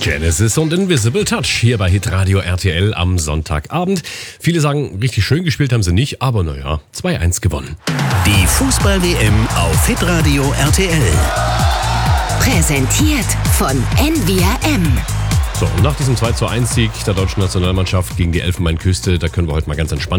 Genesis und Invisible Touch hier bei Hitradio RTL am Sonntagabend. Viele sagen, richtig schön gespielt haben sie nicht, aber naja, 2-1 gewonnen. Die Fußball-WM auf Hitradio RTL. Präsentiert von NWRM. So, und nach diesem 2-1-Sieg der deutschen Nationalmannschaft gegen die Elfenbeinküste, da können wir heute mal ganz entspannt